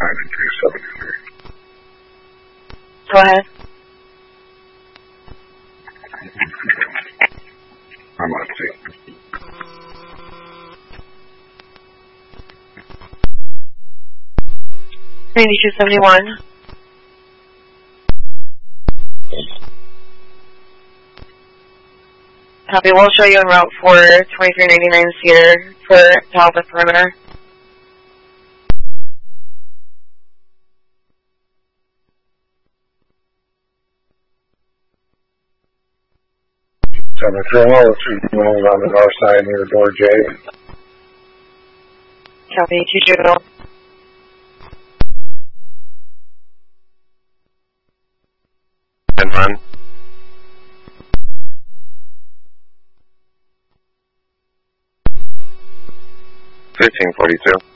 9273. Go ahead. I'm on C. 9271. Copy. We'll show you en route for 2399 Cedar for to help the perimeter. Seven Tremor, 2 miles on the north side near door J. Copy. 2 Juvenile. And run. 1542.